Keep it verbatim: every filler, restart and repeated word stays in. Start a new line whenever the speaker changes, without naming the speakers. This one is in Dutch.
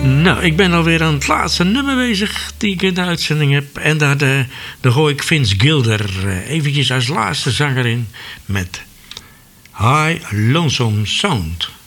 Nou, ik ben alweer aan het laatste nummer bezig die ik in de uitzending heb. En daar, de, daar gooi ik Vince Gilder eventjes als laatste zanger in met High Lonesome Sound.